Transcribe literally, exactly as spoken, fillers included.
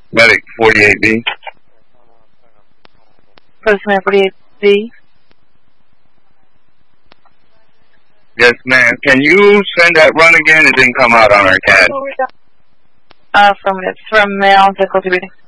Medic forty-eight B. Postman forty-eight B. Yes, ma'am. Can you send that run again? It didn't come out on our C A D. Uh, from, it's from male, difficulty reading.